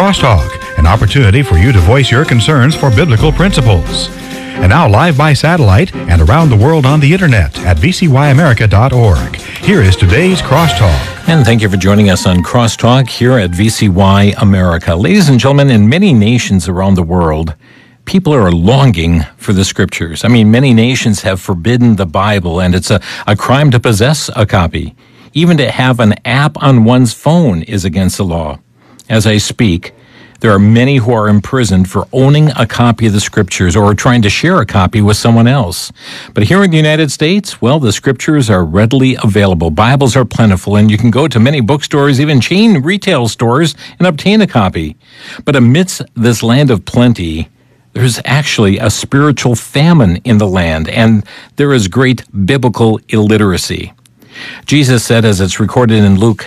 Crosstalk, an opportunity for you to voice your concerns for biblical principles. And now live by satellite and around the world on the internet at vcyamerica.org. Here is today's Crosstalk. And thank you for joining us on Crosstalk here at VCY America. Ladies and gentlemen, in many nations around the world, people are longing for the scriptures. I mean, many nations have forbidden the Bible, and it's a crime to possess a copy. Even to have an app on one's phone is against the law. As I speak, there are many who are imprisoned for owning a copy of the scriptures or trying to share a copy with someone else. But here in the United States, well, the scriptures are readily available. Bibles are plentiful, and you can go to many bookstores, even chain retail stores, and obtain a copy. But amidst this land of plenty, there's actually a spiritual famine in the land, and there is great biblical illiteracy. Jesus said, as it's recorded in Luke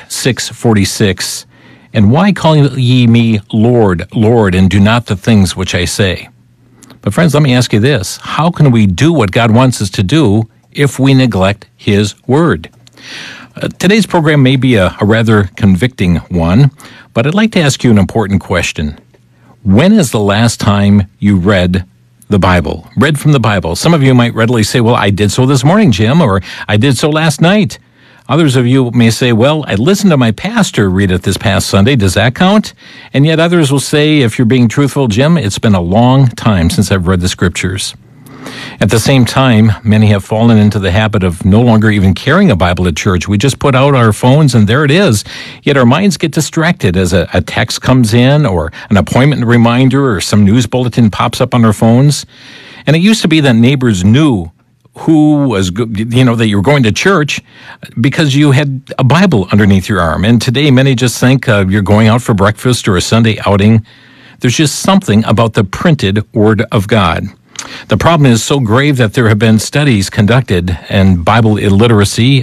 6:46, "And why call ye me Lord, Lord, and do not the things which I say?" But friends, let me ask you this. How can we do what God wants us to do if we neglect His Word? Today's program may be a rather convicting one, but I'd like to ask you an important question. When is the last time you read the Bible? Read from the Bible. Some of you might readily say, well, I did so this morning, Jim, or I did so last night. Others of you may say, well, I listened to my pastor read it this past Sunday. Does that count? And yet others will say, if you're being truthful, Jim, it's been a long time since I've read the scriptures. At the same time, many have fallen into the habit of no longer even carrying a Bible at church. We just put out our phones and there it is. Yet our minds get distracted as a text comes in or an appointment reminder or some news bulletin pops up on our phones. And it used to be that neighbors knew who was, that you were going to church because you had a Bible underneath your arm. And today, many just think you're going out for breakfast or a Sunday outing. There's just something about the printed Word of God. The problem is so grave that there have been studies conducted in Bible illiteracy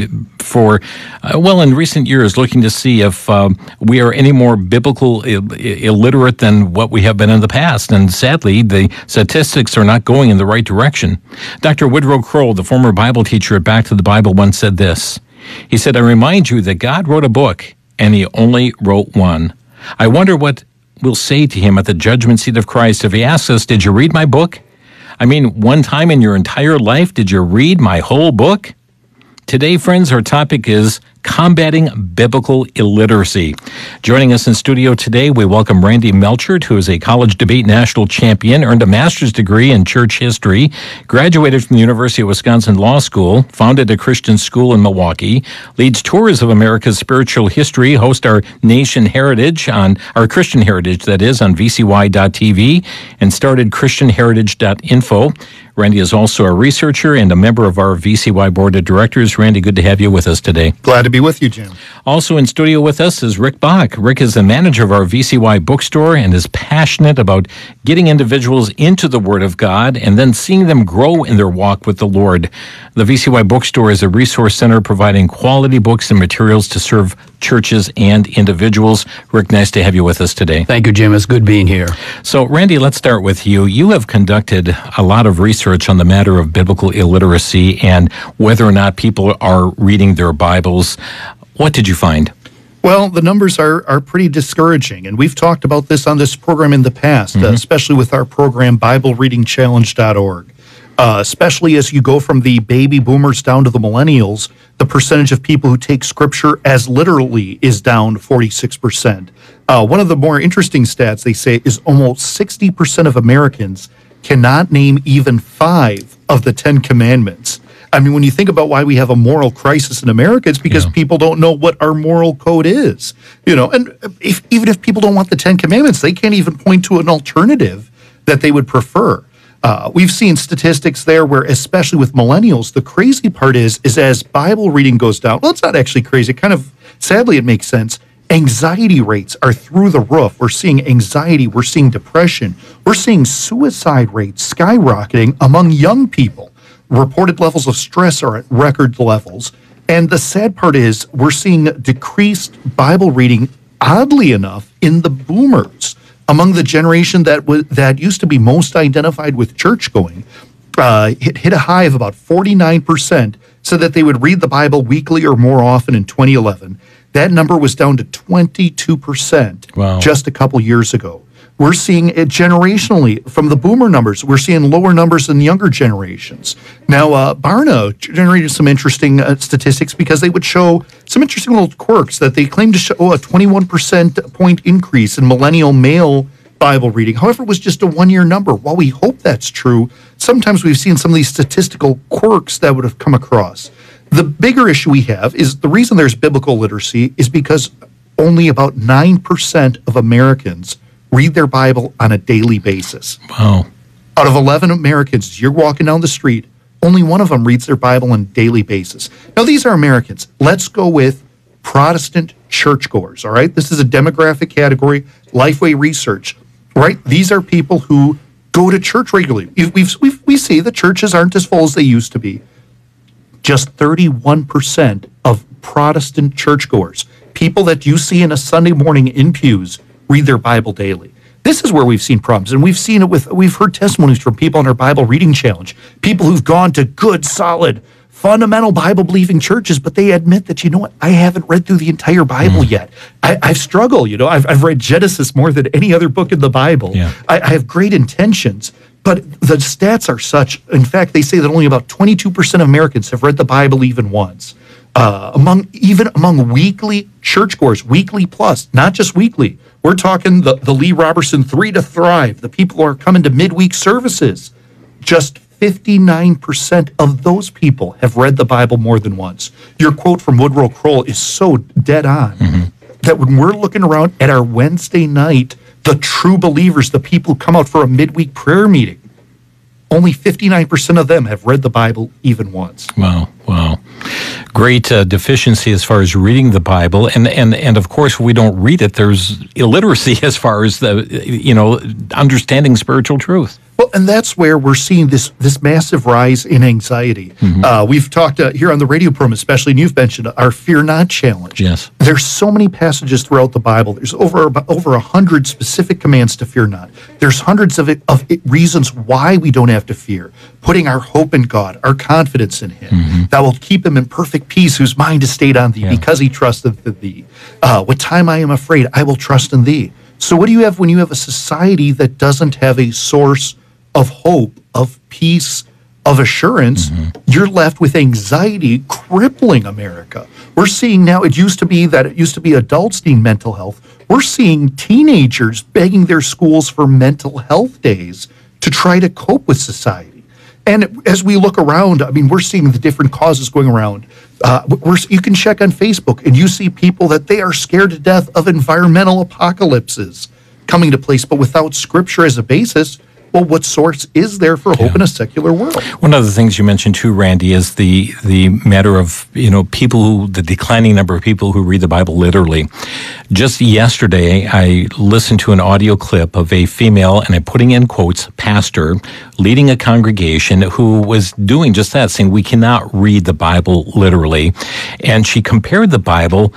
in recent years, looking to see if we are any more biblical illiterate than what we have been in the past. And sadly, the statistics are not going in the right direction. Dr. Woodrow Kroll, the former Bible teacher at Back to the Bible, once said this. He said, "I remind you that God wrote a book, and He only wrote one. I wonder what we'll say to Him at the judgment seat of Christ if He asks us, did you read my book? I mean, one time in your entire life, did you read my whole book?" Today, friends, our topic is combating biblical illiteracy. Joining us in studio today, we welcome Randy Melchert, who is a college debate national champion, earned a master's degree in church history, graduated from the University of Wisconsin Law School, founded a Christian school in Milwaukee, leads tours of America's spiritual history, hosts our Christian Heritage, on VCY.tv, and started ChristianHeritage.info. Randy is also a researcher and a member of our VCY Board of Directors. Randy, good to have you with us today. Glad to be with you, Jim. Also in studio with us is Rick Bach. Rick is the manager of our VCY bookstore and is passionate about getting individuals into the Word of God and then seeing them grow in their walk with the Lord. The VCY bookstore is a resource center providing quality books and materials to serve churches and individuals. Rick, nice to have you with us today. Thank you, Jim. It's good being here. So, Randy, let's start with you. You have conducted a lot of research on the matter of biblical illiteracy and whether or not people are reading their Bibles. What did you find? Well, the numbers are pretty discouraging, and we've talked about this on this program in the past, especially with our program, BibleReadingChallenge.org. Especially as you go from the baby boomers down to the millennials, the percentage of people who take Scripture as literally is down 46%. One of the more interesting stats, they say, is almost 60% of Americans cannot name even 5 of the 10 commandments. I mean, when you think about why we have a moral crisis in America, it's because people don't know what our moral code is. And even if people don't want the 10 commandments, they can't even point to an alternative that they would prefer. We've seen statistics there where, especially with millennials, the crazy part is as Bible reading goes down, well, it's not actually crazy. Sadly, it makes sense. Anxiety rates are through the roof. We're seeing anxiety. We're seeing depression. We're seeing suicide rates skyrocketing among young people. Reported levels of stress are at record levels. And the sad part is we're seeing decreased Bible reading, oddly enough, in the boomers, among the generation that used to be most identified with church going. Hit a high of about 49%, said that they would read the Bible weekly or more often in 2011. That number was down to 22% just a couple years ago. We're seeing it generationally from the boomer numbers. We're seeing lower numbers in younger generations. Now, Barna generated some interesting statistics because they would show some interesting little quirks that they claim to show a 21% point increase in millennial male Bible reading. However, it was just a one-year number. While we hope that's true, sometimes we've seen some of these statistical quirks that would have come across. The bigger issue we have is the reason there's biblical literacy is because only about 9% of Americans read their Bible on a daily basis. Wow. Out of 11 Americans, you're walking down the street, only one of them reads their Bible on a daily basis. Now, these are Americans. Let's go with Protestant churchgoers, all right? This is a demographic category, Lifeway Research, right? These are people who go to church regularly. We see the churches aren't as full as they used to be. Just 31% of Protestant churchgoers, people that you see in a Sunday morning in pews, read their Bible daily. This is where we've seen problems, and we've seen it we've heard testimonies from people on our Bible reading challenge, people who've gone to good, solid, fundamental Bible-believing churches, but they admit that, you know what, I haven't read through the entire Bible yet. I've struggled, I've read Genesis more than any other book in the Bible. Yeah. I have great intentions, but the stats are such, in fact, they say that only about 22% of Americans have read the Bible even once. Among weekly churchgoers, weekly plus, not just weekly. We're talking the Lee Robertson 3 to Thrive, the people who are coming to midweek services. Just 59% of those people have read the Bible more than once. Your quote from Woodrow Kroll is so dead on that when we're looking around at our Wednesday night, the true believers, the people who come out for a midweek prayer meeting, only 59% of them have read the Bible even once. Wow. Great deficiency as far as reading the Bible. And of course, we don't read it. There's illiteracy as far as understanding spiritual truth. Well, and that's where we're seeing this massive rise in anxiety. We've talked here on the radio program, especially, and you've mentioned our Fear Not Challenge. Yes. There's so many passages throughout the Bible. There's over 100 specific commands to fear not. There's hundreds of reasons why we don't have to fear. Putting our hope in God, our confidence in Him, that will keep him in perfect peace, whose mind is stayed on Thee, because he trusteth Thee. What time I am afraid, I will trust in Thee. So what do you have when you have a society that doesn't have a source of hope, of peace, of assurance? You're left with anxiety crippling America. We're seeing now, it used to be adults need mental health. We're seeing teenagers begging their schools for mental health days to try to cope with society. And as we look around, I mean, we're seeing the different causes going around. You can check on Facebook, and you see people that they are scared to death of environmental apocalypses coming to place, but without Scripture as a basis. Well, what source is there for hope in a secular world? One of the things you mentioned too, Randy, is the matter of the declining number of people who read the Bible literally. Just yesterday, I listened to an audio clip of a female, and I'm putting in quotes, pastor, leading a congregation who was doing just that, saying we cannot read the Bible literally, and she compared the Bible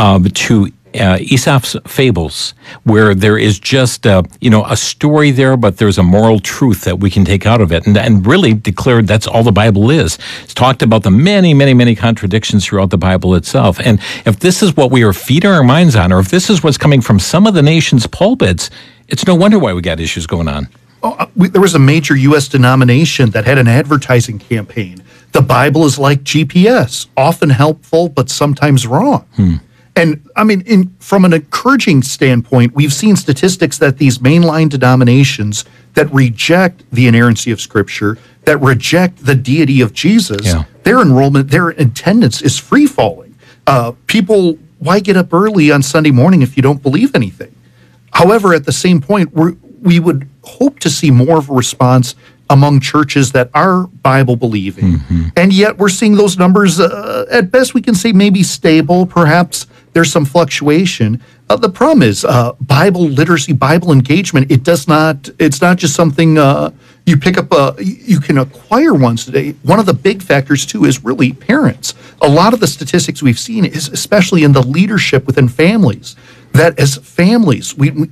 to Aesop's fables, where there is just a story there, but there's a moral truth that we can take out of it, and really declared that's all the Bible is. It's talked about the many, many, many contradictions throughout the Bible itself. And if this is what we are feeding our minds on, or if this is what's coming from some of the nation's pulpits, it's no wonder why we got issues going on. There was a major U.S. denomination that had an advertising campaign. The Bible is like GPS, often helpful, but sometimes wrong. And I mean, from an encouraging standpoint, we've seen statistics that these mainline denominations that reject the inerrancy of Scripture, that reject the deity of Jesus, their enrollment, their attendance is free falling. People, why get up early on Sunday morning if you don't believe anything? However, at the same point, we would hope to see more of a response among churches that are Bible believing. And yet we're seeing those numbers, at best we can say maybe stable, perhaps there's some fluctuation. The problem is Bible literacy, Bible engagement, it's not just something you pick up, you can acquire once today. One of the big factors too is really parents. A lot of the statistics we've seen is especially in the leadership within families, that as families, when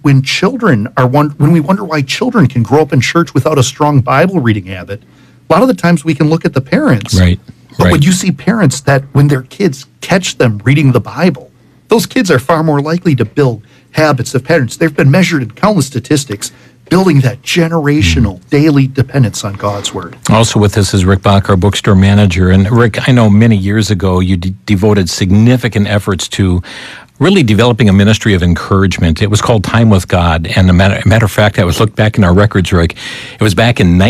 we wonder why children can grow up in church without a strong Bible reading habit, a lot of the times we can look at the parents. Right. But when you see parents that when their kids catch them reading the Bible, those kids are far more likely to build habits of patterns. They've been measured in countless statistics, building that generational daily dependence on God's Word. Also with us is Rick Bach, our bookstore manager. And Rick, I know many years ago you devoted significant efforts to really developing a ministry of encouragement. It was called Time with God. And a matter of fact, I was looked back in our records, Rick. It was back in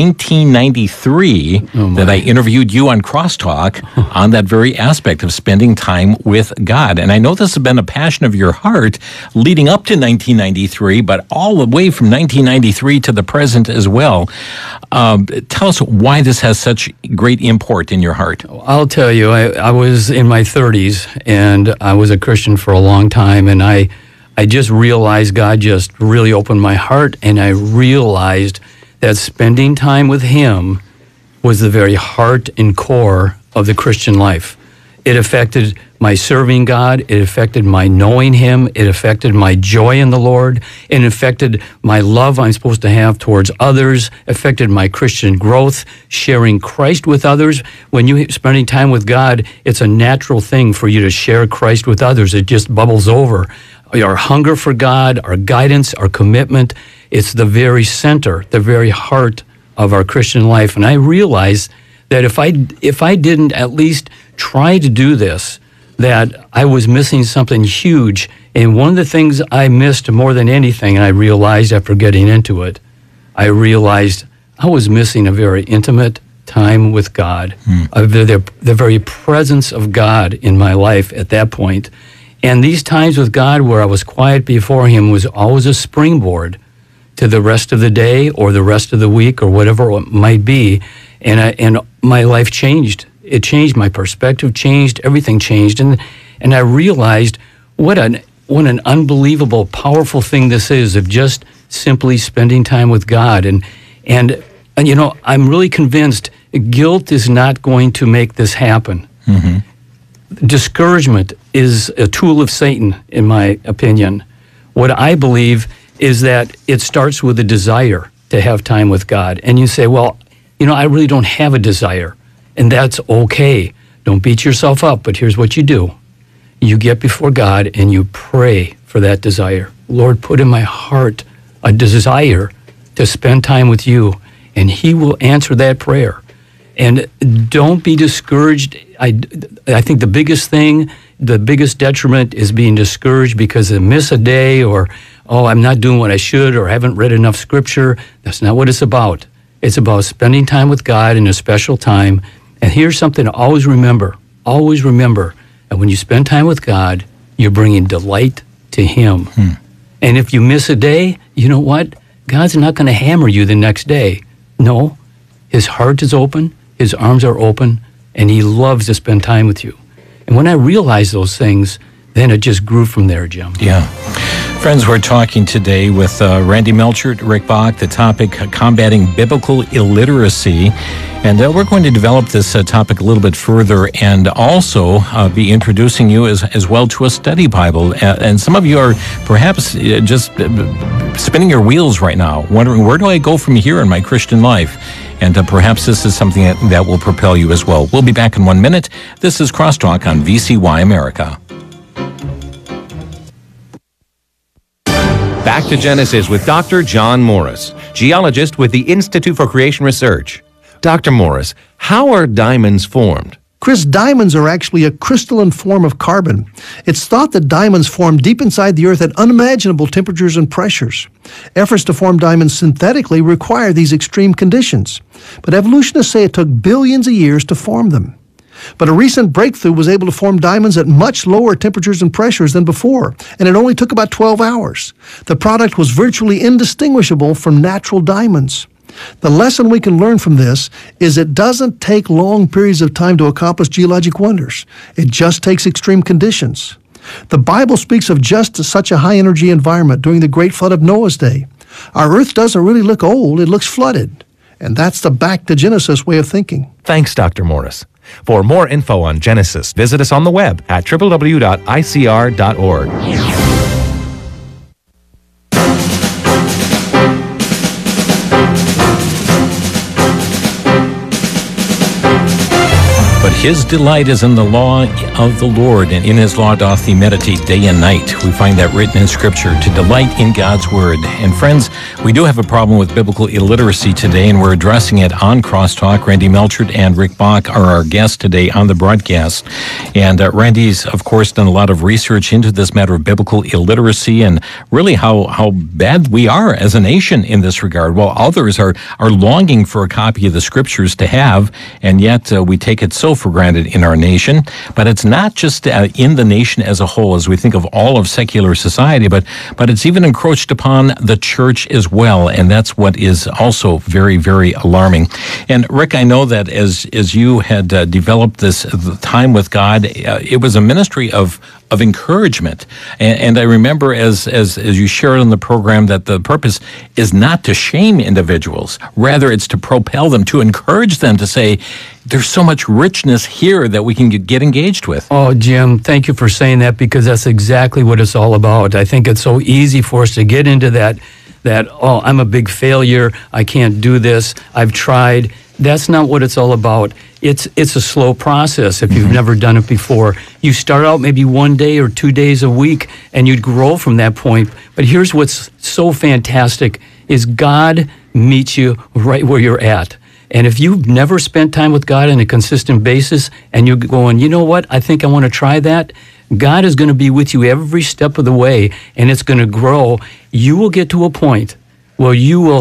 1993 that I interviewed you on Crosstalk on that very aspect of spending time with God. And I know this has been a passion of your heart leading up to 1993, but all the way from 1993 to the present as well. Tell us why this has such great import in your heart. I'll tell you, I was in my 30s, and I was a Christian for a long time, and I just realized God just really opened my heart, and I realized that spending time with Him was the very heart and core of the Christian life. It affected my serving God, it affected my knowing Him, it affected my joy in the Lord, it affected my love I'm supposed to have towards others, affected my Christian growth, sharing Christ with others. When you're spending time with God, it's a natural thing for you to share Christ with others. It just bubbles over. Our hunger for God, our guidance, our commitment, it's the very center, the very heart of our Christian life. And I realized that if I didn't at least try to do this, that I was missing something huge. And one of the things I missed more than anything, and I realized after getting into it, I realized I was missing a very intimate time with God, the very presence of God in my life at that point. And these times with God where I was quiet before Him was always a springboard to the rest of the day or the rest of the week or whatever it might be. And my life changed. It changed. My perspective changed. Everything changed. And I realized what an unbelievable, powerful thing this is of just simply spending time with God. And you know, I'm really convinced guilt is not going to make this happen. Mm-hmm. Discouragement is a tool of Satan, in my opinion. What I believe is that it starts with a desire to have time with God. And you say, well, you know, I really don't have a desire. And that's okay. Don't beat yourself up, but here's what you do. You get before God and you pray for that desire. Lord, put in my heart a desire to spend time with you, and He will answer that prayer. And don't be discouraged. I think the biggest thing, the biggest detriment is being discouraged because I miss a day or, oh, I'm not doing what I should or I haven't read enough scripture. That's not what it's about. It's about spending time with God in a special time. And here's something to always remember that when you spend time with God, you're bringing delight to Him. And if you miss a day, you know what? God's not going to hammer you the next day. No, His heart is open, His arms are open, and He loves to spend time with you. And when I realized those things, then it just grew from there, Jim. Yeah. Friends, we're talking today with Randy Melchert, Rick Bach, the topic combating biblical illiteracy. And we're going to develop this topic a little bit further and also be introducing you as well to a study Bible. And some of you are perhaps just spinning your wheels right now, wondering, where do I go from here in my Christian life? And perhaps this is something that will propel you as well. We'll be back in 1 minute. This is Crosstalk on VCY America. Back to Genesis with Dr. John Morris, geologist with the Institute for Creation Research. Dr. Morris, how are diamonds formed? Chris, diamonds are actually a crystalline form of carbon. It's thought that diamonds form deep inside the earth at unimaginable temperatures and pressures. Efforts to form diamonds synthetically require these extreme conditions, but evolutionists say it took billions of years to form them. But a recent breakthrough was able to form diamonds at much lower temperatures and pressures than before, and it only took about 12 hours. The product was virtually indistinguishable from natural diamonds. The lesson we can learn from this is it doesn't take long periods of time to accomplish geologic wonders. It just takes extreme conditions. The Bible speaks of just such a high-energy environment during the great flood of Noah's day. Our earth doesn't really look old, it looks flooded. And that's the back to Genesis way of thinking. Thanks, Dr. Morris. For more info on Genesis, visit us on the web at www.icr.org. But His delight is in the law of the Lord, and in his law doth he meditate day and night. We find that written in Scripture, to delight in God's Word. And friends, we do have a problem with biblical illiteracy today, and we're addressing it on Crosstalk. Randy Melchert and Rick Bach are our guests today on the broadcast. And Randy's, of course, done a lot of research into this matter of biblical illiteracy and really how bad we are as a nation in this regard, while others are longing for a copy of the Scriptures to have, and yet we take it so for granted in our nation. But it's not just in the nation as a whole, as we think of all of secular society, but it's even encroached upon the church as well, and that's what is also very, very alarming. And Rick, I know that as you had developed this time with God, it was a ministry of encouragement. And I remember as you shared on the program that the purpose is not to shame individuals. Rather, it's to propel them, to encourage them, to say, there's so much richness here that we can get engaged with. Oh, Jim, thank you for saying that, because that's exactly what it's all about. I think it's so easy for us to get into that, oh, I'm a big failure, I can't do this, I've tried. That's not what it's all about. It's a slow process if you've never done it before. You start out maybe 1 day or 2 days a week, and you'd grow from that point. But here's what's so fantastic is God meets you right where you're at. And if you've never spent time with God on a consistent basis, and you're going, you know what, I think I want to try that, God is going to be with you every step of the way, and it's going to grow. You will get to a point where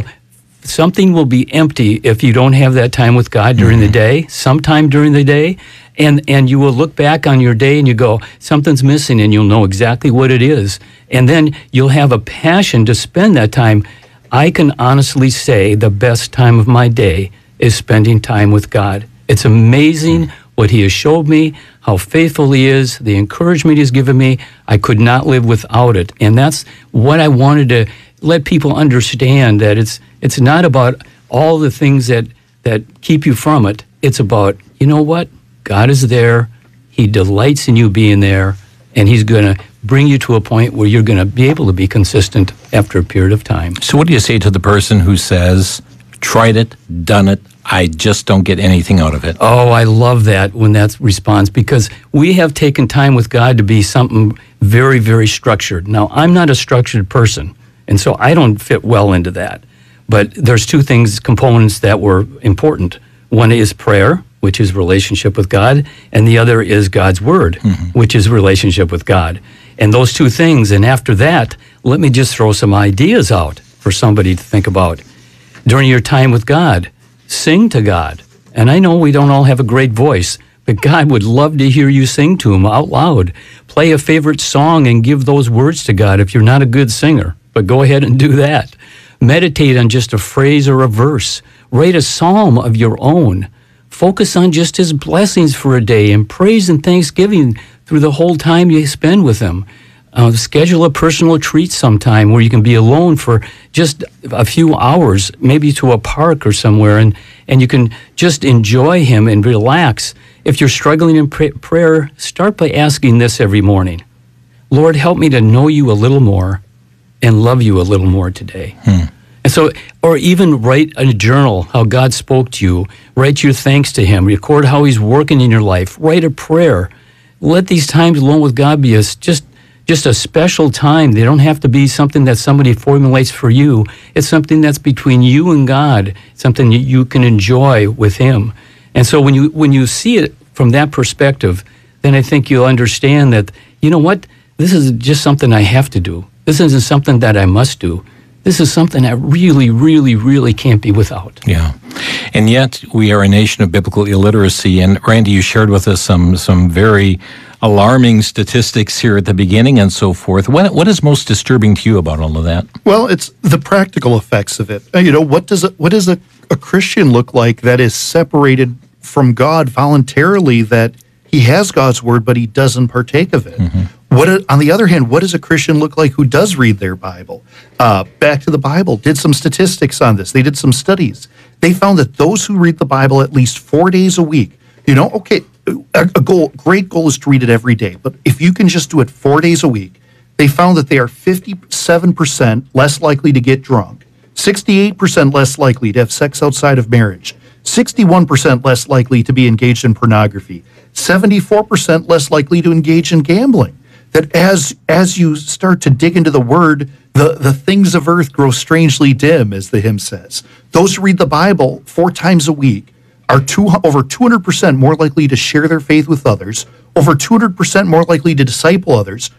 something will be empty if you don't have that time with God during the day, sometime during the day, and you will look back on your day and you go, something's missing, and you'll know exactly what it is. And then you'll have a passion to spend that time. I can honestly say the best time of my day is spending time with God. It's amazing what he has showed me, how faithful he is, the encouragement he's given me. I could not live without it. And that's what I wanted to let people understand, that it's not about all the things that keep you from it. It's about, you know what? God is there. He delights in you being there, and he's going to bring you to a point where you're going to be able to be consistent after a period of time. So what do you say to the person who says, tried it, done it, I just don't get anything out of it? Oh, I love that when that response, because we have taken time with God to be something very, very structured. Now, I'm not a structured person, and so I don't fit well into that. But there's two components that were important. One is prayer, which is relationship with God, and the other is God's Word, which is relationship with God. And those two things, and after that, let me just throw some ideas out for somebody to think about. During your time with God, sing to God. And I know we don't all have a great voice, but God would love to hear you sing to him out loud. Play a favorite song and give those words to God if you're not a good singer, but go ahead and do that. Meditate on just a phrase or a verse. Write a psalm of your own. Focus on just his blessings for a day and praise and thanksgiving through the whole time you spend with him. Schedule a personal treat sometime where you can be alone for just a few hours, maybe to a park or somewhere, and you can just enjoy him and relax. If you're struggling in prayer, start by asking this every morning. Lord, help me to know you a little more and love you a little more today. And so, or even write a journal how God spoke to you. Write your thanks to him. Record how he's working in your life. Write a prayer. Let these times alone with God be just a special time. They don't have to be something that somebody formulates for you. It's something that's between you and God, something you can enjoy with him. And so when you see it from that perspective, then I think you'll understand that, you know what, this is just something I have to do. This isn't something that I must do. This is something I really, really, really can't be without. Yeah. And yet we are a nation of biblical illiteracy. And Randy, you shared with us some very alarming statistics here at the beginning and so forth. What is most disturbing to you about all of that? Well, it's the practical effects of it. You know, what does a Christian look like that is separated from God voluntarily, that he has God's word, but he doesn't partake of it? On the other hand, what does a Christian look like who does read their Bible? Back to the Bible, did some statistics on this. They did some studies. They found that those who read the Bible at least 4 days a week, okay, great goal is to read it every day, but if you can just do it 4 days a week, they found that they are 57% less likely to get drunk, 68% less likely to have sex outside of marriage, 61% less likely to be engaged in pornography, 74% less likely to engage in gambling. That as you start to dig into the Word, the things of earth grow strangely dim, as the hymn says. Those who read the Bible 4 times a week are over 200% more likely to share their faith with others, over 200% more likely to disciple others,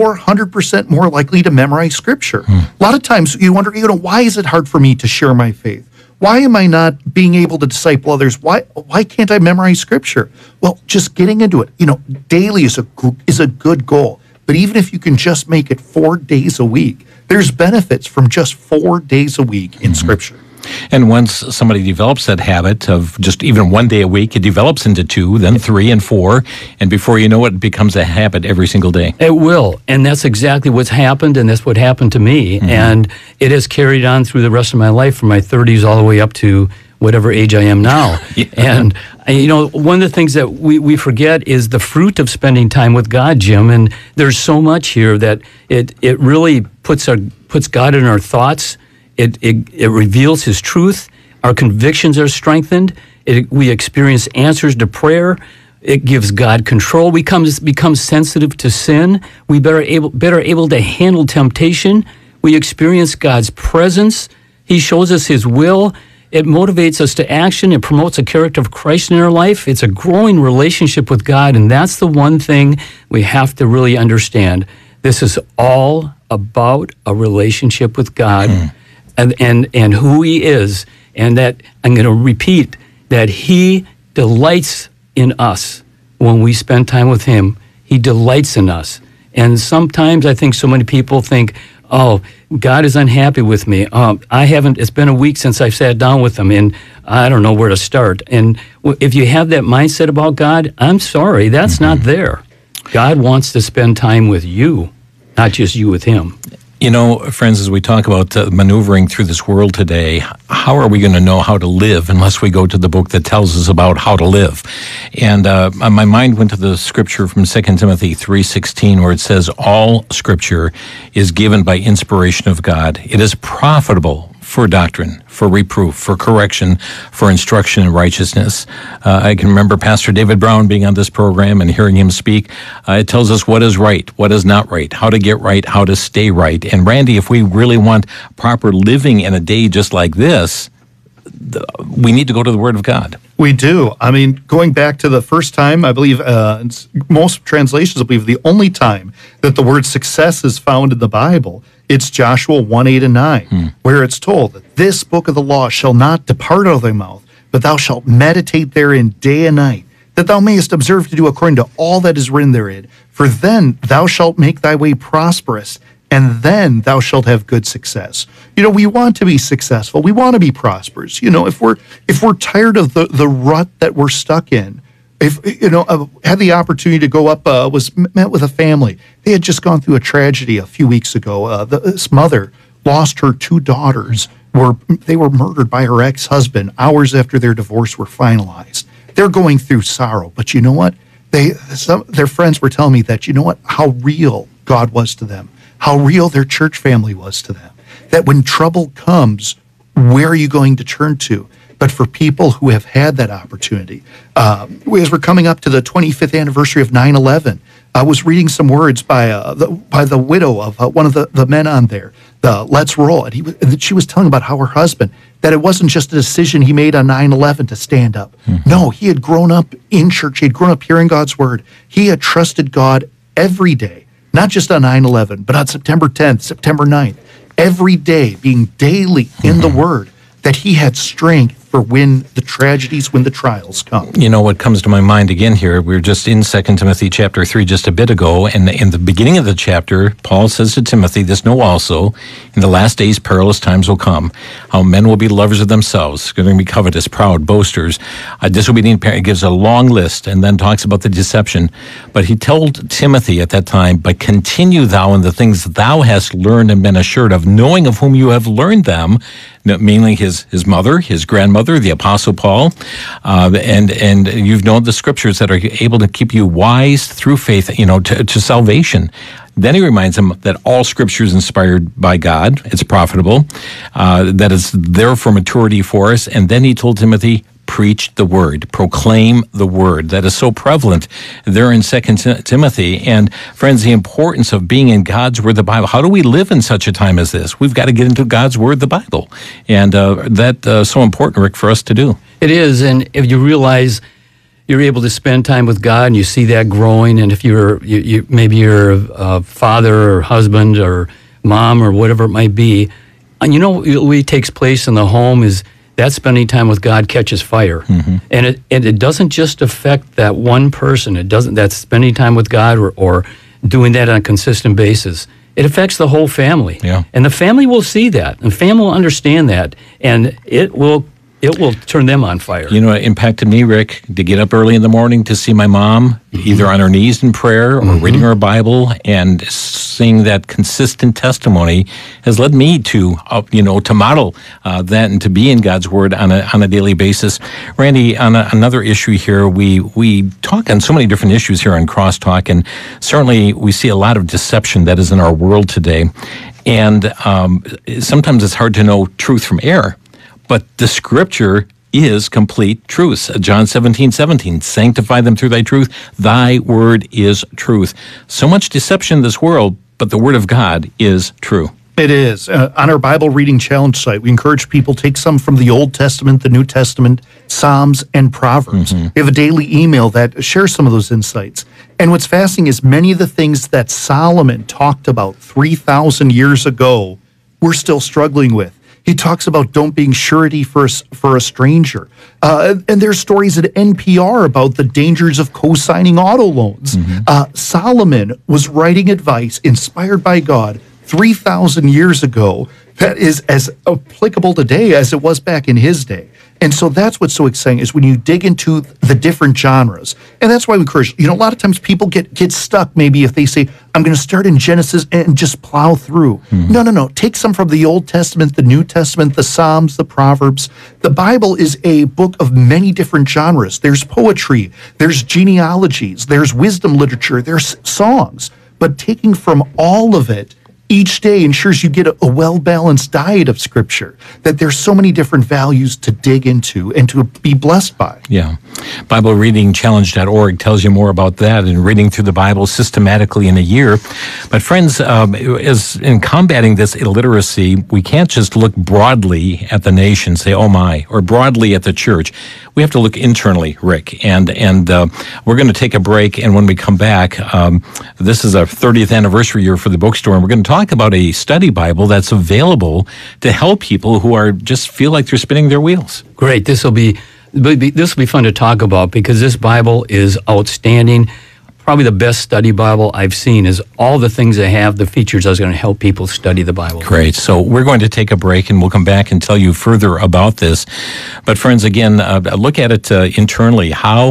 400% more likely to memorize Scripture. A lot of times you wonder, why is it hard for me to share my faith? Why am I not being able to disciple others? Why can't I memorize Scripture? Well, just getting into it, daily is a good goal. But even if you can just make it 4 days a week, there's benefits from just 4 days a week in Scripture. And once somebody develops that habit of just even 1 day a week, it develops into 2, then 3 and 4, and before you know it, it becomes a habit every single day. It will, and that's exactly what's happened, and that's what happened to me, and it has carried on through the rest of my life, from my 30s all the way up to whatever age I am now. And, one of the things that we forget is the fruit of spending time with God, Jim, and there's so much here that it really puts God in our thoughts. It reveals His truth. Our convictions are strengthened. We experience answers to prayer. It gives God control. We become sensitive to sin. We better able to handle temptation. We experience God's presence. He shows us His will. It motivates us to action. It promotes a character of Christ in our life. It's a growing relationship with God, and that's the one thing we have to really understand. This is all about a relationship with God. And who He is, and that I'm going to repeat that He delights in us when we spend time with Him. He delights in us. And sometimes I think so many people think, oh, God is unhappy with me. It's been a week since I've sat down with Him, and I don't know where to start. And if you have that mindset about God, I'm sorry, that's not there. God wants to spend time with you, not just you with Him. Friends, as we talk about maneuvering through this world today, how are we going to know how to live unless we go to the book that tells us about how to live? And my mind went to the scripture from 2 Timothy 3:16, where it says, all scripture is given by inspiration of God. It is profitable for doctrine, for reproof, for correction, for instruction in righteousness. I can remember Pastor David Brown being on this program and hearing him speak. It tells us what is right, what is not right, how to get right, how to stay right. And Randy, if we really want proper living in a day just like this, we need to go to the Word of God. We do. I mean, going back to the first time, I believe most translations believe the only time that the word success is found in the Bible, it's Joshua 1:8-9, where it's told that this book of the law shall not depart out of thy mouth, but thou shalt meditate therein day and night, that thou mayest observe to do according to all that is written therein. For then thou shalt make thy way prosperous, and then thou shalt have good success. We want to be successful. We want to be prosperous. If we're tired of the rut that we're stuck in, had the opportunity to go up, met with a family. They had just gone through a tragedy a few weeks ago. This mother lost her 2 daughters. They were murdered by her ex-husband hours after their divorce were finalized. They're going through sorrow, but you know what? Their friends were telling me that, how real God was to them, how real their church family was to them. That when trouble comes, where are you going to turn to? But for people who have had that opportunity, as we're coming up to the 25th anniversary of 9/11, I was reading some words by the widow of one of the men on there, the Let's Roll, and she was telling about how her husband, that it wasn't just a decision he made on 9/11 to stand up. No, he had grown up in church. He had grown up hearing God's word. He had trusted God every day, not just on 9/11, but on September 10th, September 9th, every day, being daily in the word, that he had strength for when the trials come. What comes to my mind again here, we were just in 2 Timothy chapter 3 just a bit ago, and in the beginning of the chapter, Paul says to Timothy, this know also, in the last days perilous times will come, how men will be lovers of themselves, going to be covetous, proud, boasters, disobedient parents. He gives a long list and then talks about the deception. But he told Timothy at that time, but continue thou in the things thou hast learned and been assured of, knowing of whom you have learned them, mainly his mother, his grandmother, the Apostle Paul, and you've known the scriptures that are able to keep you wise through faith, to salvation. Then he reminds them that all scripture is inspired by God. It's profitable, that it's there for maturity for us. And then he told Timothy, preach the word, proclaim the word. That is so prevalent there in 2 Timothy. And friends, the importance of being in God's word, the Bible. How do we live in such a time as this? We've got to get into God's word, the Bible. And that's so important, Rick, for us to do. It is, and if you realize you're able to spend time with God and you see that growing, and if maybe you're a father or husband or mom or whatever it might be, and what takes place in the home is that spending time with God catches fire. Mm-hmm. And it doesn't just affect that one person. That's spending time with God or doing that on a consistent basis. It affects the whole family. Yeah. And the family will see that, and the family will understand that, and it will turn them on fire. It impacted me, Rick, to get up early in the morning to see my mom either on her knees in prayer or reading her Bible, and seeing that consistent testimony has led me to model that and to be in God's Word on a daily basis. Randy, on another issue here, we talk on so many different issues here on Crosstalk, and certainly we see a lot of deception that is in our world today. And sometimes it's hard to know truth from error. But the Scripture is complete truth. John 17:17, sanctify them through thy truth. Thy word is truth. So much deception in this world, but the word of God is true. It is. On our Bible Reading Challenge site, we encourage people to take some from the Old Testament, the New Testament, Psalms, and Proverbs. We have a daily email that shares some of those insights. And what's fascinating is many of the things that Solomon talked about 3,000 years ago, we're still struggling with. He talks about don't being surety for a stranger. And there's stories at NPR about the dangers of co-signing auto loans. Solomon was writing advice inspired by God 3,000 years ago that is as applicable today as it was back in his day. And so that's what's so exciting is when you dig into the different genres. And that's why we encourage, a lot of times people get stuck maybe if they say, I'm going to start in Genesis and just plow through. No. Take some from the Old Testament, the New Testament, the Psalms, the Proverbs. The Bible is a book of many different genres. There's poetry, there's genealogies, there's wisdom literature, there's songs. But taking from all of it each day ensures you get a well-balanced diet of Scripture, that there's so many different values to dig into and to be blessed by. Yeah. BibleReadingChallenge.org tells you more about that and reading through the Bible systematically in a year. But friends, as in combating this illiteracy, we can't just look broadly at the nation, say, oh my, or broadly at the church. We have to look internally, Rick. And we're going to take a break, and when we come back, this is our 30th anniversary year for the bookstore, and we're going to talk about a study Bible that's available to help people who are just feel like they're spinning their wheels. Great. This will be fun to talk about because this Bible is outstanding. Probably the best study Bible I've seen is all the things they have, the features that's going to help people study the Bible. Great. So we're going to take a break, and we'll come back and tell you further about this. But friends, again, look at it internally. How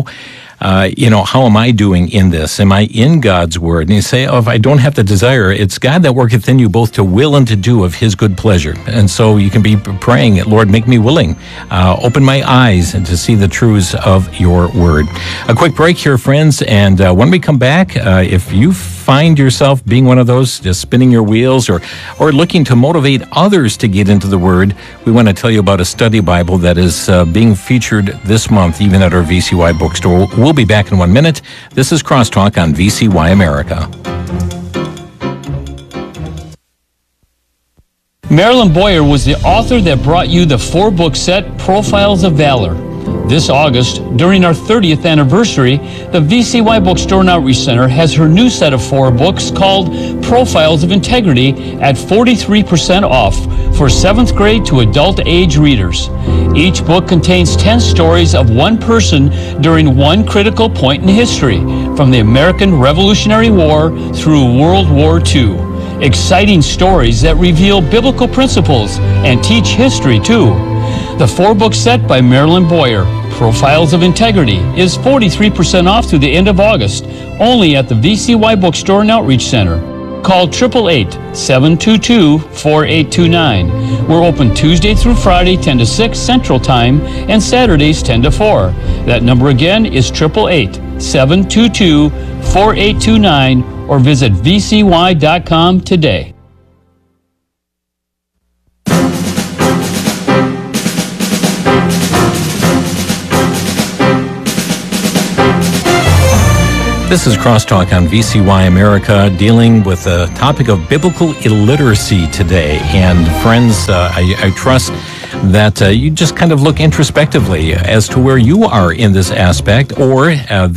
am I doing in this? Am I in God's Word? And you say, if I don't have the desire, it's God that worketh in you both to will and to do of His good pleasure. And so you can be praying, Lord, make me willing. Open my eyes and to see the truths of your Word. A quick break here, friends. And when we come back, if you find yourself being one of those just spinning your wheels or looking to motivate others to get into the Word, we want to tell you about a study Bible that is being featured this month, even at our VCY bookstore. We'll be back in 1 minute. This is Crosstalk on VCY America. Marilyn Boyer was the author that brought you the 4-book set Profiles of Valor. This August, during our 30th anniversary, the VCY Bookstore and Outreach Center has her new set of 4 books called Profiles of Integrity at 43% off for 7th grade to adult age readers. Each book contains 10 stories of one person during one critical point in history, from the American Revolutionary War through World War II. Exciting stories that reveal biblical principles and teach history too. The 4-book set by Marilyn Boyer, Profiles of Integrity, is 43% off through the end of August, only at the VCY Bookstore and Outreach Center. Call 888-722-4829. We're open Tuesday through Friday, 10 to 6 Central Time, and Saturdays, 10 to 4. That number again is 888-722-4829, or visit vcy.com today. This is Crosstalk on VCY America, dealing with the topic of biblical illiteracy today. And friends, I trust that you just kind of look introspectively as to where you are in this aspect, or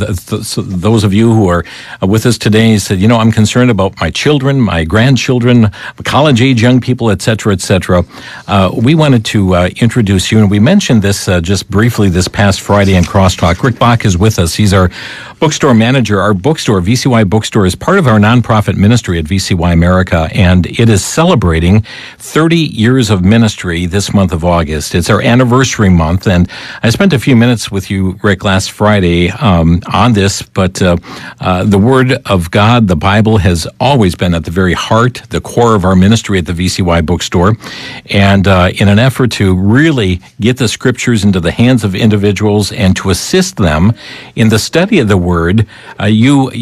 those of you who are with us today said, you know, I'm concerned about my children, my grandchildren, college-age young people, et cetera, et cetera. We wanted to introduce you, and we mentioned this just briefly this past Friday in Crosstalk. Rick Bach is with us. He's our bookstore manager. Our bookstore, VCY Bookstore, is part of our nonprofit ministry at VCY America, and it is celebrating 30 years of ministry this month of August. It's our anniversary month, and I spent a few minutes with you, Rick, last Friday on this, but the Word of God, the Bible, has always been at the very heart, the core of our ministry at the VCY Bookstore, and in an effort to really get the Scriptures into the hands of individuals and to assist them in the study of the Word, you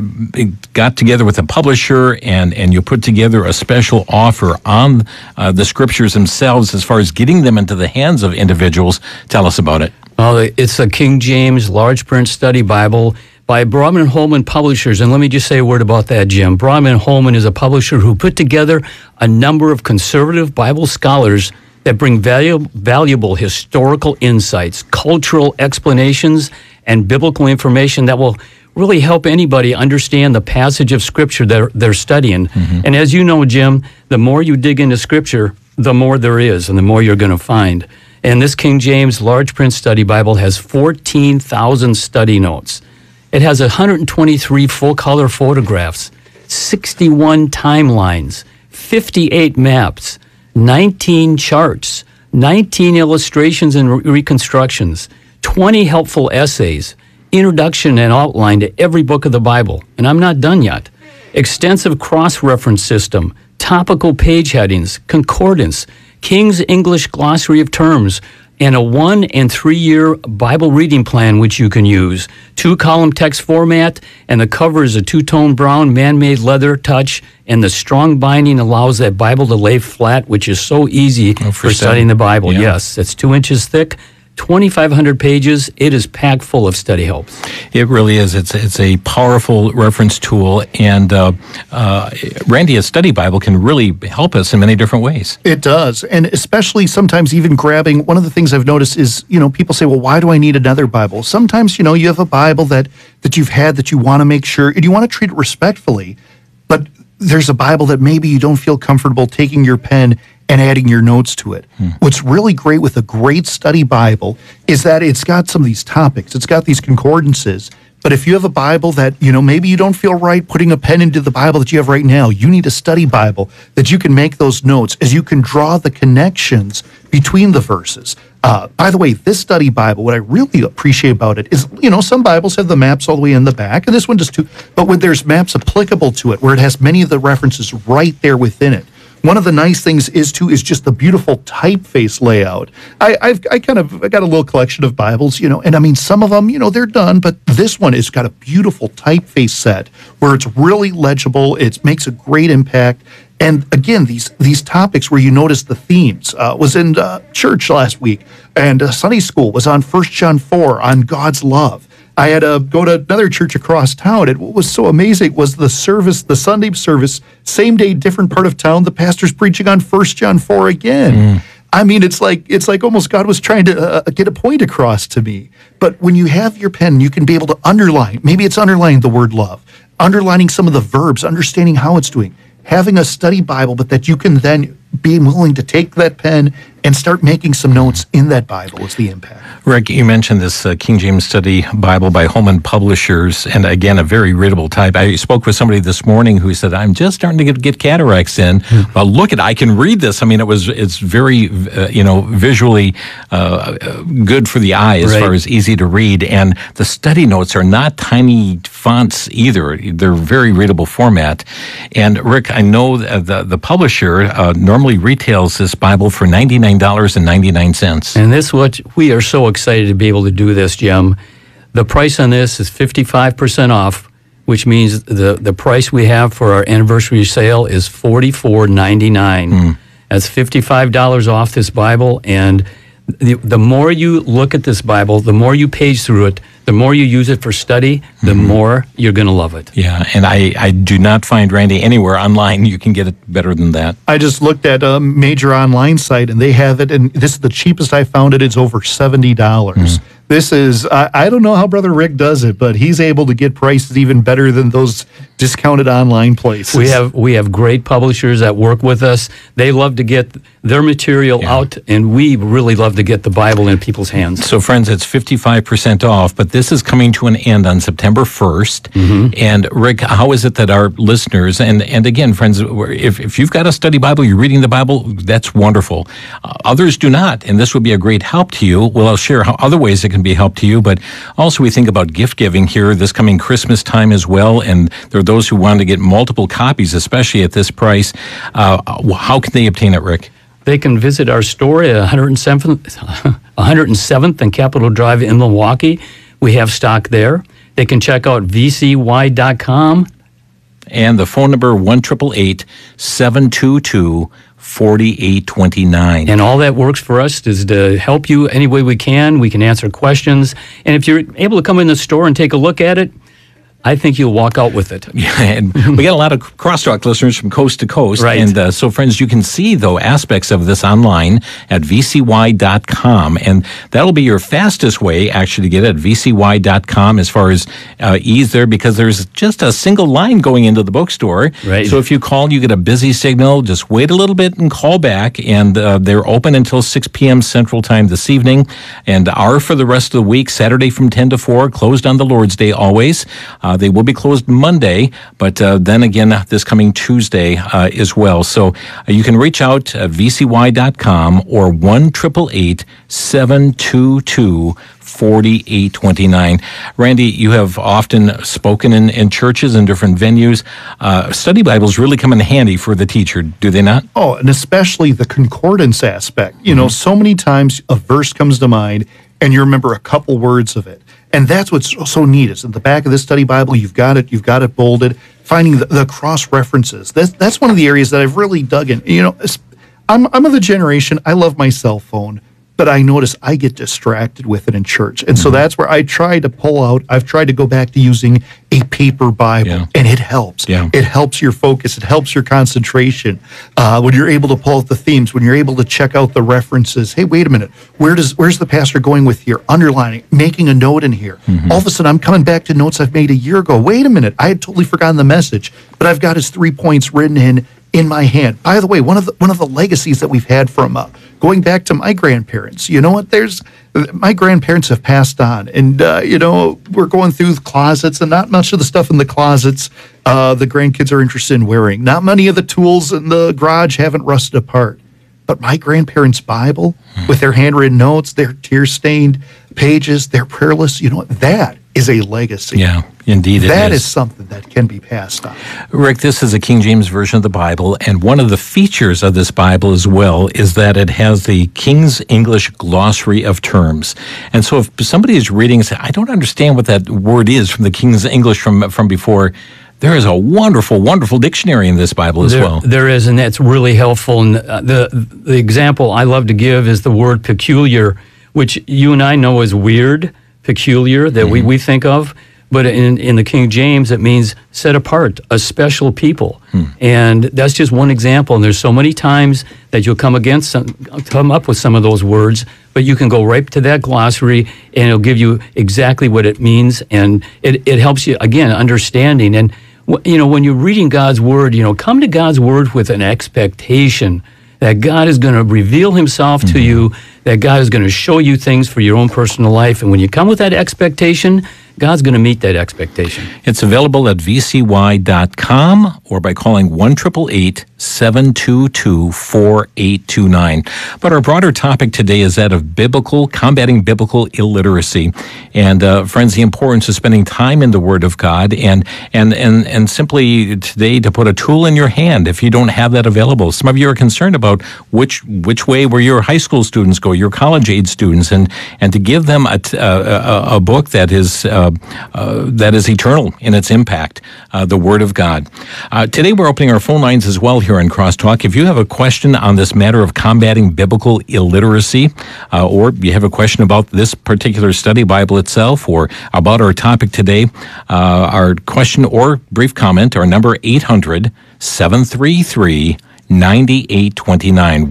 got together with a publisher and you put together a special offer on the Scriptures themselves as far as getting them into the hands of individuals. Tell us about it. Well, it's a King James large print study Bible by Broadman and Holman Publishers. And let me just say a word about that, Jim. Broadman and Holman is a publisher who put together a number of conservative Bible scholars that bring valuable historical insights, cultural explanations, and biblical information that will really help anybody understand the passage of Scripture they're studying. Mm-hmm. And as you know, Jim, the more you dig into Scripture, the more there is and the more you're going to find. And this King James large print study Bible has 14,000 study notes. It has 123 full-color photographs, 61 timelines, 58 maps, 19 charts, 19 illustrations and reconstructions, 20 helpful essays, introduction and outline to every book of the Bible. And I'm not done yet. Extensive cross-reference system, topical page headings, concordance, King's English glossary of terms, and a 1 and 3 year Bible reading plan which you can use. 2-column text format, and the cover is a 2-tone brown man-made leather touch, and the strong binding allows that Bible to lay flat, which is so easy for studying the Bible. Yeah. Yes, it's 2 inches thick, 2,500 pages. It is packed full of study helps. It really is. It's a powerful reference tool, and Randy, a study Bible can really help us in many different ways. It does, and especially sometimes even grabbing, one of the things I've noticed is, you know, people say, well, why do I need another Bible? Sometimes, you know, you have a Bible that you've had that you want to make sure, and you want to treat it respectfully, but there's a Bible that maybe you don't feel comfortable taking your pen and adding your notes to it. What's really great with a great study Bible is that it's got some of these topics, it's got these concordances, but if you have a Bible that, you know, maybe you don't feel right putting a pen into the Bible that you have right now, you need a study Bible that you can make those notes as you can draw the connections between the verses. By the way, this study Bible, what I really appreciate about it is, you know, some Bibles have the maps all the way in the back, and this one does too, but when there's maps applicable to it, where it has many of the references right there within it. One of the nice things is just the beautiful typeface layout. I got a little collection of Bibles, you know, and I mean, some of them, you know, they're done, but this one has got a beautiful typeface set where it's really legible. It makes a great impact. And again, these topics where you notice the themes was in church last week, and Sunday school was on 1 John 4 on God's love. I had to go to another church across town, and what was so amazing was the Sunday service, same day, different part of town, the pastor's preaching on 1 John 4 again. I mean, it's like almost God was trying to get a point across to me. But when you have your pen, you can be able to underline, maybe it's underlining the word love, underlining some of the verbs, understanding how it's doing, having a study Bible, but that you can then be willing to take that pen and start making some notes in that Bible is the impact. Rick, you mentioned this King James Study Bible by Holman Publishers, and again, a very readable type. I spoke with somebody this morning who said, I'm just starting to get cataracts in. Well, look at, I can read this. I mean, it's very, visually good for the eye as far as easy to read, and the study notes are not tiny fonts either. They're very readable format. And Rick, I know the publisher normally retails this Bible for $99.99. And this what we are so excited to be able to do this, Jim. The price on this is 55% off, which means the price we have for our anniversary sale is $44.99. That's $55 off this Bible, and the more you look at this Bible, the more you page through it, the more you use it for study, the more you're going to love it. Yeah, and I do not find, Randy, anywhere online you can get it better than that. I just looked at a major online site, and they have it, and this is the cheapest I found it. It's over $70. This is, I don't know how Brother Rick does it, but he's able to get prices even better than those discounted online places. We have great publishers that work with us. They love to get their material out, and we really love to get the Bible in people's hands. So, friends, it's 55% off, but this is coming to an end on September 1st. And, Rick, how is it that our listeners, and again, friends, if you've got a study Bible, you're reading the Bible, that's wonderful. Others do not, and this would be a great help to you. Well, I'll share how other ways it can be help to you, but also we think about gift giving here this coming Christmas time as well, and there are those who want to get multiple copies, especially at this price. How can they obtain it, Rick? They can visit our store at 107th and Capitol Drive in Milwaukee. We have stock there. They can check out vcy.com. And the phone number, 1-888-722-4829. And all that works for us is to help you any way we can. We can answer questions. And if you're able to come in the store and take a look at it, I think you'll walk out with it. Yeah, and we got a lot of Crosstalk listeners from coast to coast. Right. And so, friends, you can see, though, aspects of this online at vcy.com. And that'll be your fastest way, actually, to get it at vcy.com as far as ease there, because there's just a single line going into the bookstore. Right. So if you call, you get a busy signal. Just wait a little bit and call back. And they're open until 6 p.m. Central Time this evening, and are for the rest of the week, Saturday from 10 to 4, closed on the Lord's Day always. They will be closed Monday, but then again this coming Tuesday as well. So you can reach out at vcy.com or 1-888-722-4829. Randy, you have often spoken in churches and different venues. Study Bibles really come in handy for the teacher, do they not? Oh, and especially the concordance aspect. You know, so many times a verse comes to mind, and you remember a couple words of it. And that's what's so neat is in the back of this study Bible, you've got it bolded, finding the cross references. That's one of the areas that I've really dug in. You know, I'm of the generation, I love my cell phone, but I notice I get distracted with it in church. And so that's where I try to pull out, I've tried to go back to using a paper Bible, and it helps. Yeah. It helps your focus. It helps your concentration. When you're able to pull out the themes, when you're able to check out the references, hey, wait a minute, where's the pastor going with here? Underlining, making a note in here. All of a sudden, I'm coming back to notes I've made a year ago. Wait a minute, I had totally forgotten the message, but I've got his 3 points written in my hand. By the way, one of the legacies that we've had from going back to my grandparents, you know what? My grandparents have passed on, and you know, we're going through the closets, and not much of the stuff in the closets the grandkids are interested in wearing. Not many of the tools in the garage haven't rusted apart. But my grandparents' Bible, with their handwritten notes, their tear-stained pages, their prayer lists, you know, that is a legacy. Yeah, indeed it is. That is something that can be passed on. Rick, this is a King James Version of the Bible, and one of the features of this Bible as well is that it has the King's English Glossary of Terms. And so if somebody is reading and says, I don't understand what that word is from the King's English from before, there is a wonderful, wonderful dictionary in this Bible as well. There is, and that's really helpful. And the example I love to give is the word peculiar, which you and I know is weird, peculiar, that we think of. But in the King James, it means set apart, a special people. And that's just one example. And there's so many times that you'll come up with some of those words, but you can go right to that glossary, and it'll give you exactly what it means. And it helps you, again, understanding. And you know, when you're reading God's Word, you know, come to God's Word with an expectation that God is going to reveal Himself to you, that God is going to show you things for your own personal life. And when you come with that expectation, God's going to meet that expectation. It's available at vcy.com or by calling 1-888-722-4829. But our broader topic today is that of combating biblical illiteracy. And friends, the importance of spending time in the Word of God and simply today to put a tool in your hand if you don't have that available. Some of you are concerned about which way where your high school students go, your college-age students, and to give them a book that is eternal in its impact, the Word of God. Today we're opening our phone lines as well here here on Crosstalk. If you have a question on this matter of combating biblical illiteracy, or you have a question about this particular study Bible itself, or about our topic today, our question or brief comment, our number 800-733-9829,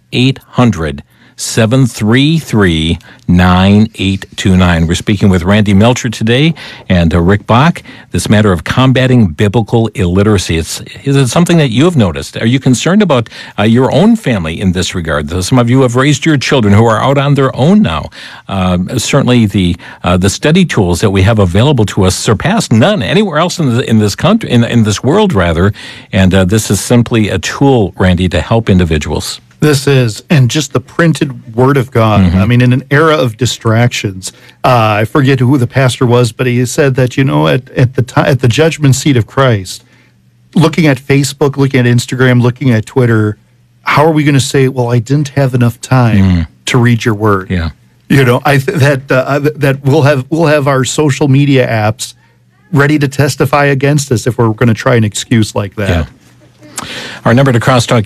1-800-733-9829. We're speaking with Randy Melcher today and Rick Bach. This matter of combating biblical illiteracy. Is it something that you have noticed? Are you concerned about your own family in this regard? Some of you have raised your children who are out on their own now. Certainly, the study tools that we have available to us surpass none anywhere else in this country, in this world rather. And this is simply a tool, Randy, to help individuals. This is, and just the printed Word of God. Mm-hmm. I mean, in an era of distractions, I forget who the pastor was, but he said that, at the judgment seat of Christ, looking at Facebook, looking at Instagram, looking at Twitter, how are we going to say, well, I didn't have enough time to read your Word? Yeah. That we'll have our social media apps ready to testify against us if we're going to try an excuse like that. Yeah. Our number to Crosstalk,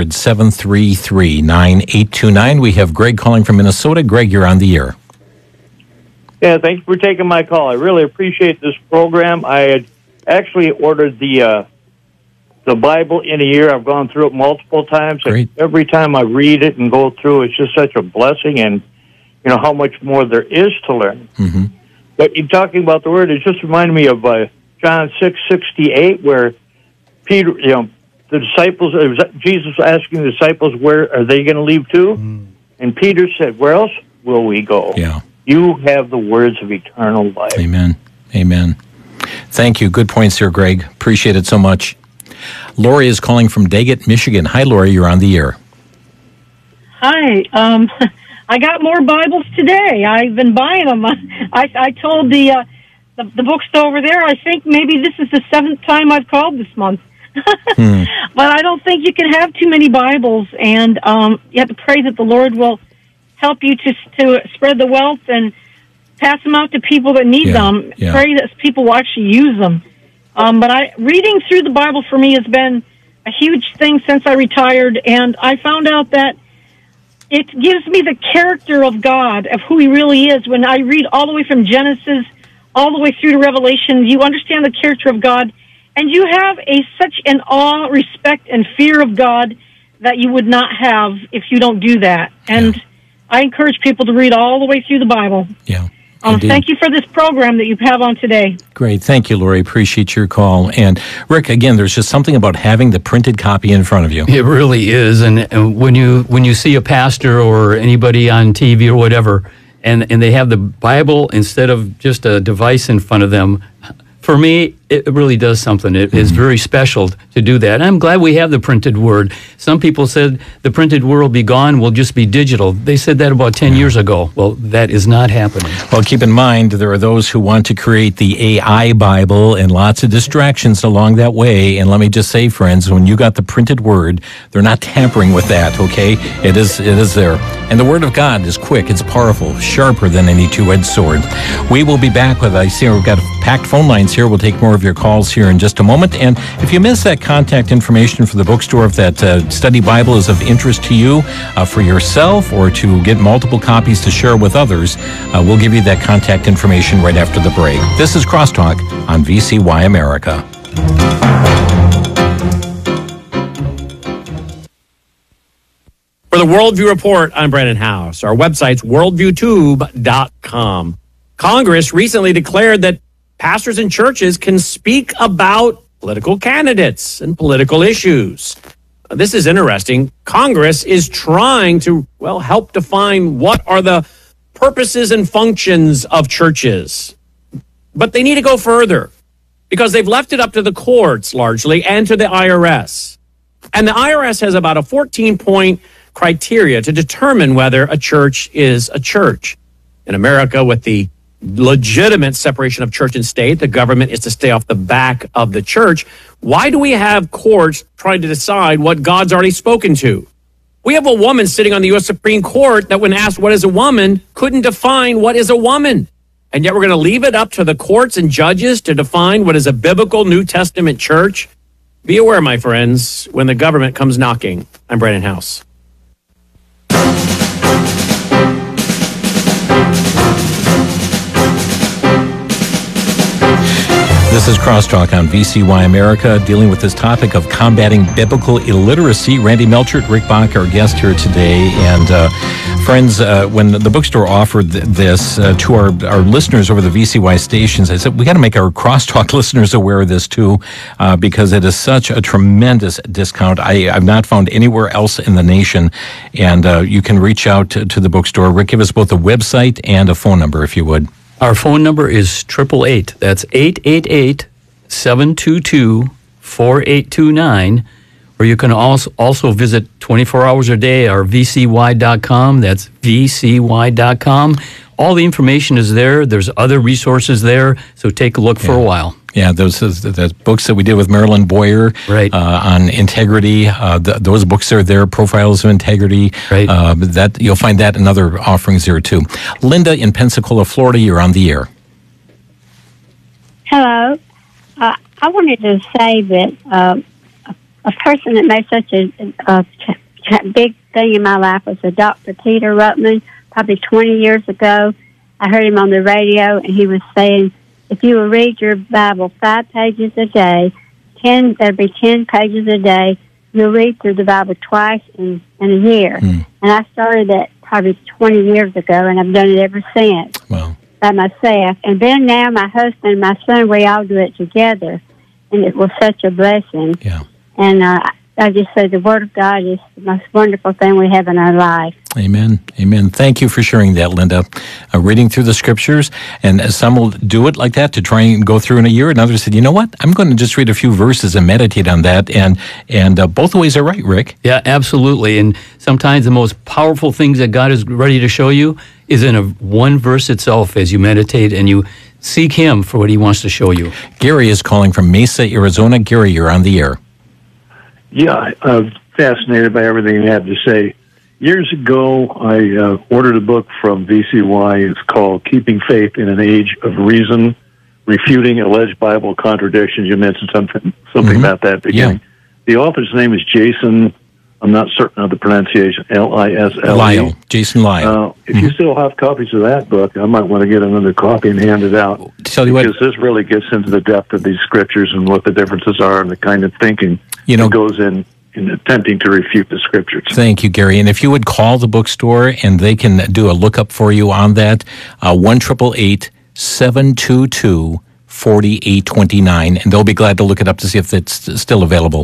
800-733-9829. We have Greg calling from Minnesota. Greg, you're on the air. Yeah, thanks for taking my call. I really appreciate this program. I had actually ordered the Bible in a year. I've gone through it multiple times. Great. And every time I read it and go through, it's just such a blessing, and how much more there is to learn. Mm-hmm. But you're talking about the Word. It just reminded me of John 6:68, where Peter, the disciples, Jesus was asking the disciples, where are they going to leave to? And Peter said, where else will we go? Yeah. You have the words of eternal life. Amen. Amen. Thank you. Good points here, Greg. Appreciate it so much. Lori is calling from Daggett, Michigan. Hi, Lori. You're on the air. Hi. I got more Bibles today. I've been buying them. I told the bookstore over there, I think maybe this is the 7th time I've called this month. But I don't think you can have too many Bibles, and you have to pray that the Lord will help you to spread the wealth and pass them out to people that need them. Yeah. Pray that people will actually use them. But reading through the Bible for me has been a huge thing since I retired, and I found out that it gives me the character of God, of who He really is. When I read all the way from Genesis all the way through to Revelation, you understand the character of God. And you have such an awe, respect, and fear of God that you would not have if you don't do that. And I encourage people to read all the way through the Bible. Yeah. Thank you for this program that you have on today. Great. Thank you, Lori. Appreciate your call. And Rick, again, there's just something about having the printed copy in front of you. It really is. And when you see a pastor or anybody on TV or whatever, and they have the Bible instead of just a device in front of them, for me, it really does something. It is very special to do that. And I'm glad we have the printed Word. Some people said the printed Word will be gone, will just be digital. They said that about 10 years ago. Well, that is not happening. Well, keep in mind, there are those who want to create the AI Bible and lots of distractions along that way. And let me just say, friends, when you got the printed Word, they're not tampering with that, okay? It is there. And the Word of God is quick, it's powerful, sharper than any two-edged sword. We will be back with, I see we've got packed phone lines here. We'll take more of your calls here in just a moment. And if you miss that contact information for the bookstore, if that study Bible is of interest to you for yourself or to get multiple copies to share with others, we'll give you that contact information right after the break. This is Crosstalk on VCY America. For the Worldview Report, I'm Brandon House. Our website's worldviewtube.com. Congress recently declared that pastors and churches can speak about political candidates and political issues. This is interesting. Congress is trying to, help define what are the purposes and functions of churches. But they need to go further because they've left it up to the courts largely and to the IRS. And the IRS has about a 14-point criteria to determine whether a church is a church. In America, with the legitimate separation of church and state, the government is to stay off the back of the church. Why do we have courts trying to decide what God's already spoken to? We have a woman sitting on the U.S. Supreme Court that when asked what is a woman, couldn't define what is a woman. And yet we're going to leave it up to the courts and judges to define what is a biblical New Testament church. Be aware, my friends, when the government comes knocking. I'm Brandon House. This is Crosstalk on VCY America, dealing with this topic of combating biblical illiteracy. Randy Melchert, Rick Bach, our guest here today. And friends, when the bookstore offered this to our listeners over the VCY stations, I said, we got to make our Crosstalk listeners aware of this too, because it is such a tremendous discount. I've not found anywhere else in the nation. And you can reach out to the bookstore. Rick, give us both a website and a phone number, if you would. Our phone number is 888. That's 888-722-4829. Or you can also visit 24 hours a day, our vcy.com. That's vcy.com. All the information is there. There's other resources there, so take a look for a while. Yeah, those the books that we did with Marilyn Boyer on integrity. Those books are there. Profiles of Integrity. Right. That you'll find that and other offerings there too. Linda in Pensacola, Florida, you're on the air. Hello. I wanted to say that a person that made such a big thing in my life was a Dr. Peter Ruttman. Probably 20 years ago, I heard him on the radio, and he was saying, if you will read your Bible 5 pages a day, there'll be 10 pages a day. You'll read through the Bible twice in a year. And I started that probably 20 years ago, and I've done it ever since. Wow. By myself. And then now my husband and my son, we all do it together. And it was such a blessing. Yeah. And I just say the Word of God is the most wonderful thing we have in our life. Amen. Amen. Thank you for sharing that, Linda. Reading through the scriptures, and some will do it like that to try and go through in a year, and others said, you know what, I'm going to just read a few verses and meditate on that, and both ways are right, Rick. Yeah, absolutely. And sometimes the most powerful things that God is ready to show you is in one verse itself as you meditate and you seek Him for what He wants to show you. Gary is calling from Mesa, Arizona. Gary, you're on the air. Yeah, I'm fascinated by everything you have to say. Years ago, I ordered a book from VCY. It's called Keeping Faith in an Age of Reason, Refuting Alleged Bible Contradictions. You mentioned something about that at the beginning. Yeah. The author's name is Jason, I'm not certain of the pronunciation, Lisle. Lyle, Jason Lyle. If you still have copies of that book, I might want to get another copy and hand it out. Tell you because this really gets into the depth of these scriptures and what the differences are and the kind of thinking that goes in attempting to refute the scriptures. Thank you, Gary. And if you would call the bookstore and they can do a lookup for you on that, 1-888-722-4829, and they'll be glad to look it up to see if it's still available.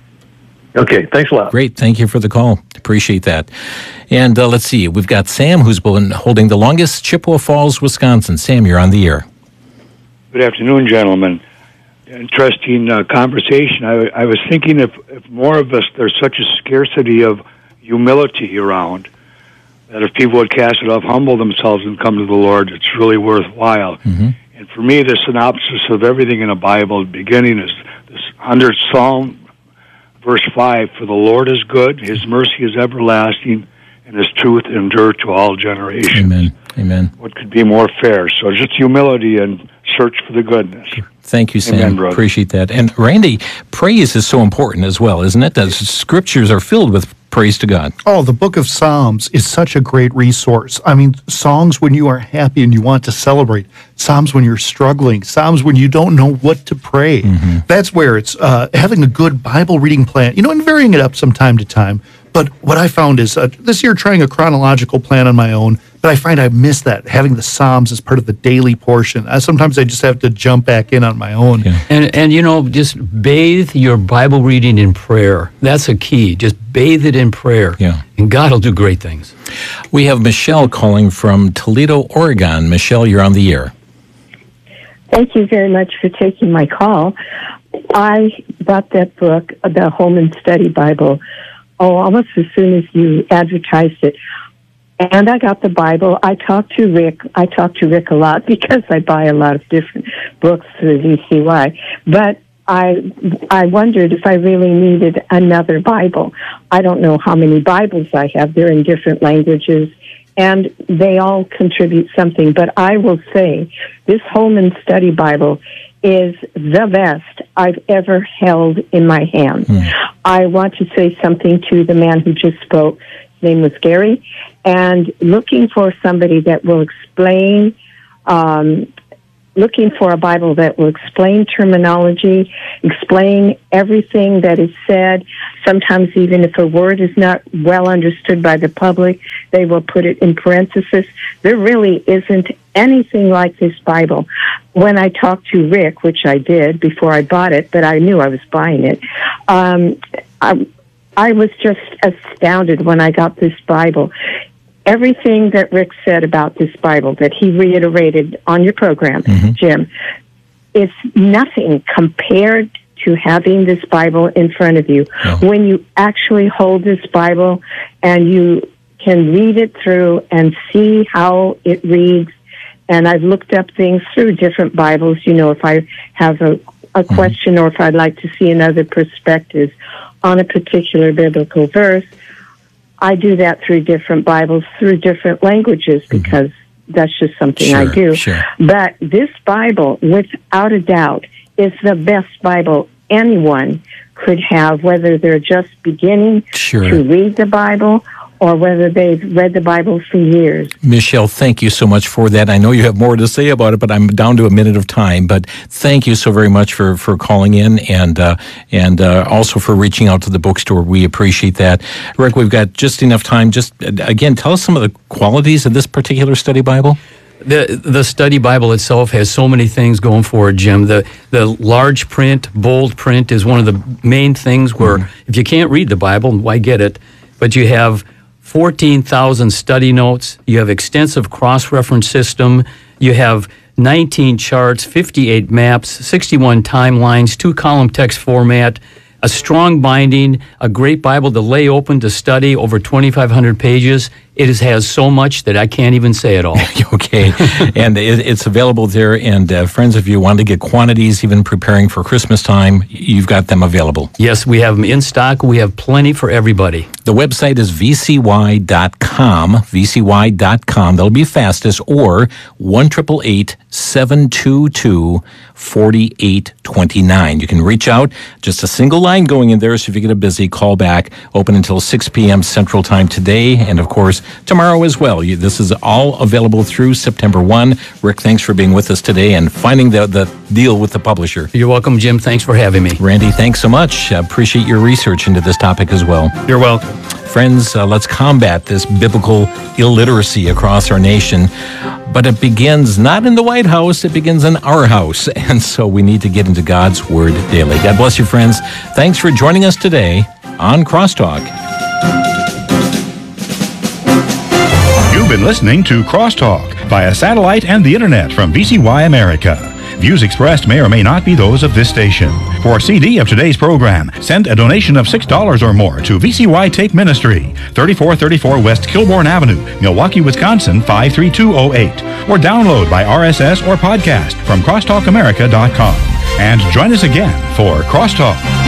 Okay, thanks a lot. Great, thank you for the call. Appreciate that. And let's see, we've got Sam who's been holding the longest, Chippewa Falls, Wisconsin. Sam, you're on the air. Good afternoon, gentlemen. Interesting conversation. I was thinking if more of us, there's such a scarcity of humility around, that if people would cast it off, humble themselves and come to the Lord, it's really worthwhile. Mm-hmm. And for me, the synopsis of everything in the Bible, the beginning is this 100th Psalm, verse 5, for the Lord is good, His mercy is everlasting, and His truth endure to all generations. Amen. Amen. What could be more fair? So just humility and search for the goodness. Thank you, Sam. Amen, brother. Appreciate that. And Randy, praise is so important as well, isn't it? The scriptures are filled with praise to God. Oh, the book of Psalms is such a great resource. I mean, songs when you are happy and you want to celebrate, Psalms when you're struggling, Psalms when you don't know what to pray. Mm-hmm. That's where it's having a good Bible reading plan, and varying it up from time to time. But what I found is this year trying a chronological plan on my own, but I find I miss that, having the Psalms as part of the daily portion. Sometimes I just have to jump back in on my own. Yeah. And just bathe your Bible reading in prayer. That's a key. Just bathe it in prayer. Yeah. And God will do great things. We have Michelle calling from Toledo, Oregon. Michelle, you're on the air. Thank you very much for taking my call. I bought that book, the Holman Study Bible, almost as soon as you advertised it. And I got the Bible. I talked to Rick a lot because I buy a lot of different books through VCY. But I wondered if I really needed another Bible. I don't know how many Bibles I have. They're in different languages, and they all contribute something. But I will say this Holman Study Bible is the best I've ever held in my hand. I want to say something to the man who just spoke. His name was Gary. And looking for somebody that will explain, looking for a Bible that will explain terminology, explain everything that is said. Sometimes even if a word is not well understood by the public, they will put it in parentheses. There really isn't anything like this Bible. When I talked to Rick, which I did before I bought it, but I knew I was buying it, I was just astounded when I got this Bible. Everything that Rick said about this Bible that he reiterated on your program, Jim, it's nothing compared to having this Bible in front of you. When you actually hold this Bible and you can read it through and see how it reads, and I've looked up things through different Bibles, you know, if I have a question or if I'd like to see another perspective on a particular biblical verse, I do that through different Bibles, through different languages, because that's just something I do. But this Bible, without a doubt, is the best Bible anyone could have, whether they're just beginning to read the Bible or whether they've read the Bible for years. Michelle, thank you so much for that. I know you have more to say about it, but I'm down to a minute of time. But thank you so very much for calling in and also for reaching out to the bookstore. We appreciate that. Rick, we've got just enough time. Just, again, tell us some of the qualities of this particular study Bible. The study Bible itself has so many things going for it, Jim. The large print, bold print is one of the main things where if you can't read the Bible, why get it? But you have 14,000 study notes. You have extensive cross-reference system. You have 19 charts, 58 maps, 61 timelines, 2-column text format, a strong binding, a great Bible to lay open to study, over 2,500 pages. It has so much that I can't even say it all. Okay. And it's available there. And friends, if you want to get quantities, even preparing for Christmas time, you've got them available. Yes, we have them in stock. We have plenty for everybody. The website is vcy.com, vcy.com. That'll be fastest, or 1-888-722-4829. You can reach out. Just a single line going in there, so if you get a busy, call back. Open until 6 p.m. Central Time today, and of course, tomorrow as well. This is all available through September 1. Rick, thanks for being with us today and finding the deal with the publisher. You're welcome, Jim. Thanks for having me. Randy, thanks so much. Appreciate your research into this topic as well. You're welcome. Friends, let's combat this biblical illiteracy across our nation. But it begins not in the White House, it begins in our house. And so we need to get into God's Word daily. God bless you, friends. Thanks for joining us today on Crosstalk. You've been listening to Crosstalk via satellite and the internet from VCY America. Views expressed may or may not be those of this station. For a CD of today's program, send a donation of $6 or more to VCY Take Ministry, 3434 West Kilbourne Avenue, Milwaukee, Wisconsin, 53208. Or download by RSS or podcast from crosstalkamerica.com. And join us again for Crosstalk.